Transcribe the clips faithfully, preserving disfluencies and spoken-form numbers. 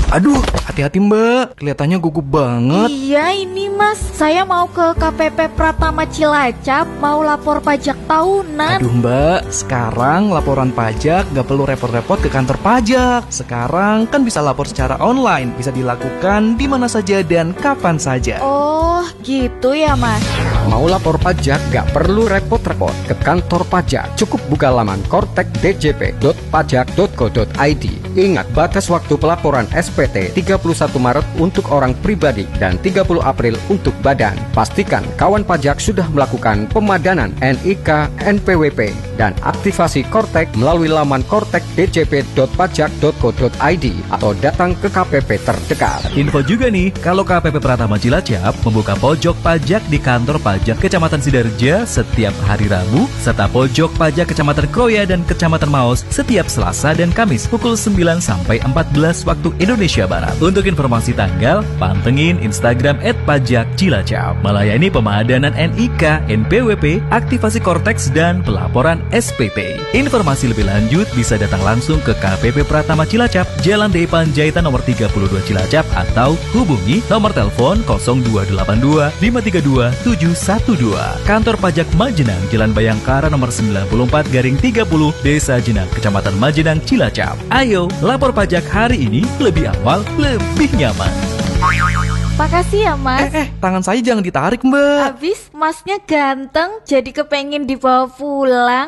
Aduh, hati-hati Mbak, kelihatannya gugup banget. Iya ini Mas, saya mau ke K P P Pratama Cilacap, mau lapor pajak tahunan. Aduh Mbak, sekarang laporan pajak gak perlu repot-repot ke kantor pajak. Sekarang kan bisa lapor secara online, bisa dilakukan di mana saja dan kapan saja. Oh, gitu ya Mas. Mau lapor pajak gak perlu repot-repot ke kantor pajak. Cukup buka laman kortek d j p dot pajak dot go dot i d. Ingat, batas waktu pelaporan S P T tiga puluh satu Maret untuk orang pribadi dan tiga puluh April untuk badan. Pastikan kawan pajak sudah melakukan pemadanan N I K, N P W P, dan aktivasi kortek melalui laman kortek d j p dot pajak dot go dot i d atau datang ke K P P terdekat. Info juga nih, kalau K P P Pratama Cilacap membuka pojok pajak di kantor pajak Kecamatan Sidarja setiap hari Rabu, serta pojok pajak Kecamatan Kroya dan Kecamatan Maos setiap Selasa dan Kamis pukul sembilan sampai empat belas waktu Indonesia Barat. Untuk informasi tanggal, pantengin Instagram et pajak cilacap. Melayani pemadanan N I K, N P W P, aktivasi korteks, dan pelaporan S P T. Informasi lebih lanjut bisa datang langsung ke K P P Pratama Cilacap, Jalan D Panjaitan nomor tiga puluh dua Cilacap, atau hubungi nomor telepon nol dua delapan dua lima tiga dua tujuh satu dua. Kantor Pajak Majenang, Jalan Bayangkara nomor sembilan puluh empat garing tiga puluh, Desa Jenang, Kecamatan Majenang, Cilacap. Ayo, lapor pajak hari ini lebih awal, lebih nyaman. Makasih ya Mas. Eh, eh, tangan saya jangan ditarik Mbak. Abis Masnya ganteng, jadi kepengen dibawa pulang.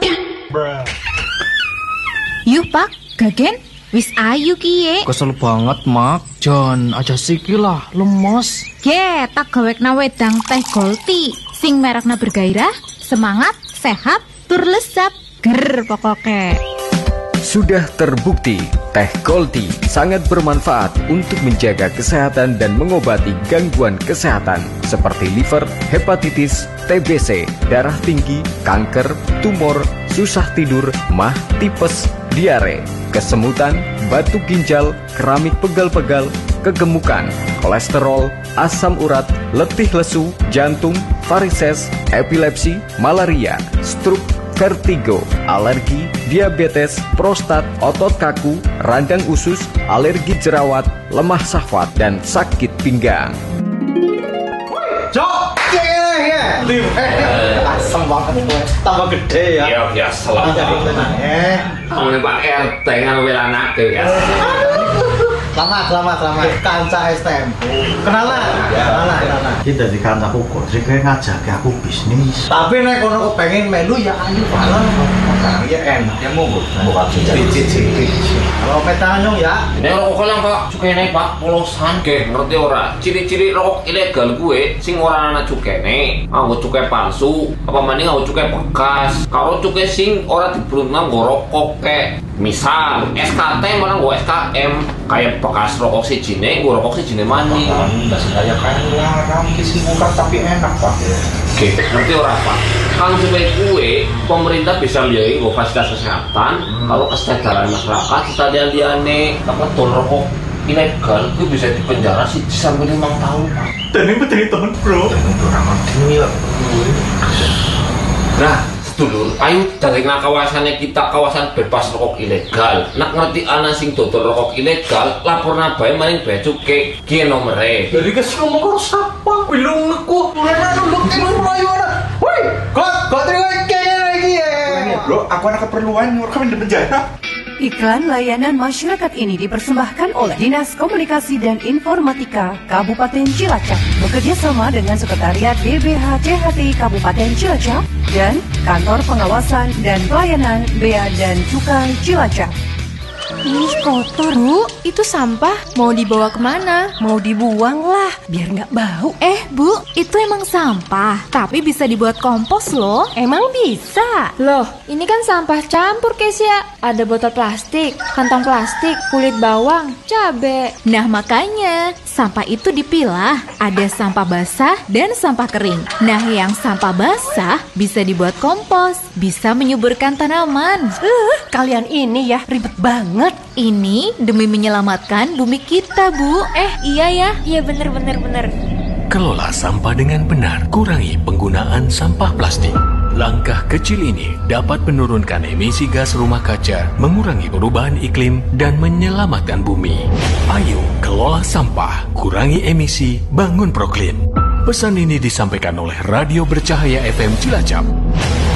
Yuk Pak, Gagen, wis ayu kie. Kesel banget Mak, Jan aja sikil lah, lemes. Ge, tak gawekna wedang teh Golti, sing merekna bergairah, semangat, sehat, tur lesap, ger pokoknya. Sudah terbukti, teh Golti sangat bermanfaat untuk menjaga kesehatan dan mengobati gangguan kesehatan seperti liver, hepatitis, T B C, darah tinggi, kanker, tumor, susah tidur, mah, tipes, diare, kesemutan, batu ginjal, keramik pegal-pegal, kegemukan, kolesterol, asam urat, letih lesu, jantung, varises, epilepsi, malaria, stroke, vertigo, alergi, diabetes, prostat, otot kaku, radang usus, alergi jerawat, lemah syahwat, dan sakit pinggang. Jok, ya, ya, asam banget, tambah gede ya. Iya biasa lah. Eh, kamu Pak R T kan wilanake ya. Selamat, selamat, selamat. Kanca S T M. Kenalan, kenalan, kenalan. Kita di kancaku kok, sih kayak ngajak aku bisnis. Tapi nek kono pengen melu ya ayo bareng. Ya enak, ya monggo. Bukan cici-cici. Kalau petanyong ya. Ini rokok lang Pak, cukene Pak polosan ge, ngerti ora? Ciri-ciri rokok ilegal gue sing ora ana cukene, nganggo cukai palsu, apa maning nganggo cukai bekas. Karo cukai sing ora dibrunang nggo rokok kek. Misal S K T malah nggo S K M, kayak bekas rokok sijine, nggo rokok sijine maning. Enggak sengaja kayak larang kisi bukan tapi enak Pak. Oke, ngerti ora Pak? Kang supaya gue, pemerintah bisa lihat nggo fasilitas kesehatan, kalau kesejahteraan masyarakat, kita liane apa tol rokok ilegal, gue bisa dipenjara sih sampai lima tahun Pak. Dan ini menjadi temen bro. Temen orang mati ya. Nah, sedulur, ayo dari kawasannya kita kawasan bebas rokok ilegal. Nak ngerti ana sing dodol rokok ilegal, laporna bae maring bea cukai ki nomere. Jadi kes ngomong karo sapa? Belum aku. Mulane nuluk ilmu melayu ana. Woi, kok kok terima kene lagi ya. Bro, aku ada keperluan nyuruh di penjara. Iklan layanan masyarakat ini dipersembahkan oleh Dinas Komunikasi dan Informatika Kabupaten Cilacap bekerjasama dengan Sekretariat D B H C H T Kabupaten Cilacap dan Kantor Pengawasan dan Pelayanan Bea dan Cukai Cilacap. Ih, kotor Bu, itu sampah mau dibawa kemana? Mau dibuang lah, biar nggak bau. Eh Bu, itu emang sampah, tapi bisa dibuat kompos loh. Emang bisa? Loh, ini kan sampah campur Kesia. Ada botol plastik, kantong plastik, kulit bawang, cabe. Nah makanya, sampah itu dipilah. Ada sampah basah dan sampah kering. Nah yang sampah basah bisa dibuat kompos, bisa menyuburkan tanaman. Uh, kalian ini ya ribet banget. Ini demi menyelamatkan bumi kita, Bu. Eh, iya ya. Iya bener-bener bener. Kelola sampah dengan benar. Kurangi penggunaan sampah plastik. Langkah kecil ini dapat menurunkan emisi gas rumah kaca, mengurangi perubahan iklim, dan menyelamatkan bumi. Ayo kelola sampah, kurangi emisi, bangun Proklim. Pesan ini disampaikan oleh Radio Bercahaya F M Cilacap.